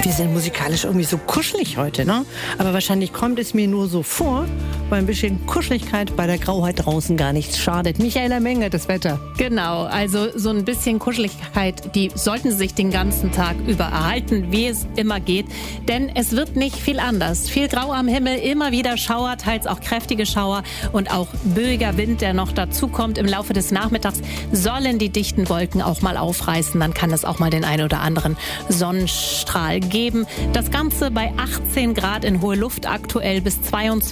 Wir sind musikalisch irgendwie so kuschelig heute, ne? Aber wahrscheinlich kommt es mir nur so vor, weil ein bisschen Kuscheligkeit bei der Grauheit draußen gar nichts schadet. Michaela Menge, das Wetter. Genau, also so ein bisschen Kuscheligkeit, die sollten Sie sich den ganzen Tag über erhalten, wie es immer geht. Denn es wird nicht viel anders. Viel Grau am Himmel, immer wieder Schauer, teils auch kräftige Schauer und auch böiger Wind, der noch dazu kommt. Im Laufe des Nachmittags sollen die dichten Wolken auch mal aufreißen. Dann kann es auch mal den einen oder anderen Sonnenstrahl geben. Das Ganze bei 18 Grad in hohe Luft, aktuell bis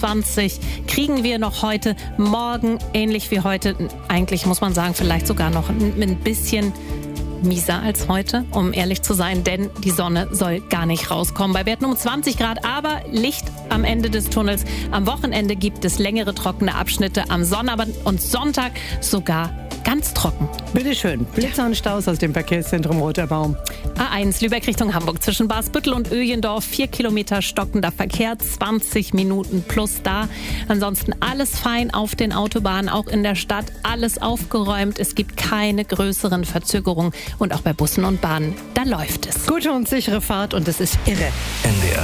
22 kriegen wir noch heute. Morgen ähnlich wie heute, eigentlich muss man sagen, vielleicht sogar noch ein bisschen mieser als heute, um ehrlich zu sein, denn die Sonne soll gar nicht rauskommen. Bei Werten um 20 Grad, aber Licht am Ende des Tunnels. Am Wochenende gibt es längere trockene Abschnitte, am Sonnabend und Sonntag sogar ganz trocken. Bitteschön. Blitzer und Staus aus dem Verkehrszentrum Roter Baum. A1 Lübeck Richtung Hamburg zwischen Basbüttel und Öjendorf. 4 Kilometer stockender Verkehr, 20 Minuten plus da. Ansonsten alles fein auf den Autobahnen, auch in der Stadt. Alles aufgeräumt. Es gibt keine größeren Verzögerungen. Und auch bei Bussen und Bahnen, da läuft es. Gute und sichere Fahrt und es ist irre. NDR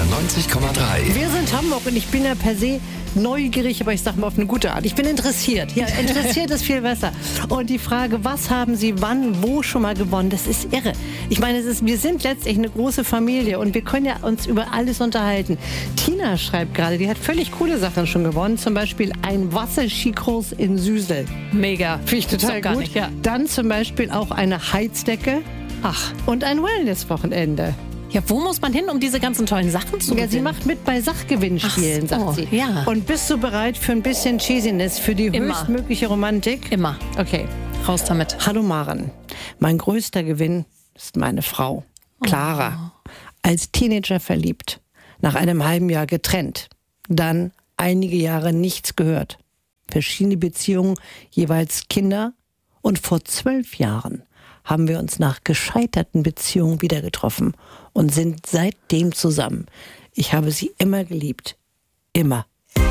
90,3. Wir sind Hamburg und ich bin ja per se neugierig, aber ich sag mal auf eine gute Art. Ich bin interessiert. Ja, interessiert ist viel besser. Und die Frage, was haben Sie wann, wo schon mal gewonnen, das ist irre. Ich meine, wir sind letztlich eine große Familie und wir können ja uns über alles unterhalten. Tina schreibt gerade, die hat völlig coole Sachen schon gewonnen. Zum Beispiel ein Wasserskikurs in Süsel. Mega. Finde ich total gut. Nicht, ja. Dann zum Beispiel auch eine Heizdecke. Ach. Und ein Wellness-Wochenende. Ja, wo muss man hin, um diese ganzen tollen Sachen zu gewinnen? Ja, sie macht mit bei Sachgewinnspielen, sagt sie. Ja. Und bist du bereit für ein bisschen Cheesiness, für die höchstmögliche Romantik? Immer. Okay. Raus damit. Hallo Maren. Mein größter Gewinn ist meine Frau, Clara. Als Teenager verliebt, nach einem halben Jahr getrennt, dann einige Jahre nichts gehört. Verschiedene Beziehungen, jeweils Kinder. Und vor 12 Jahren haben wir uns nach gescheiterten Beziehungen wieder getroffen und sind seitdem zusammen. Ich habe sie immer geliebt. Immer.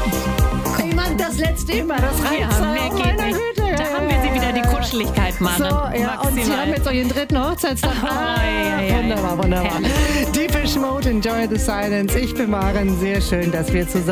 Ich meine, das letzte immer, das reicht. Ja, mehr geht nicht. Da haben wir sie wieder, die Kuscheligkeit, Mann. So, ja, und Sie haben jetzt euren dritten Hochzeitstag. Wunderbar, wunderbar. Deepish Mode, Enjoy the Silence. Ich bin Maren, sehr schön, dass wir zusammen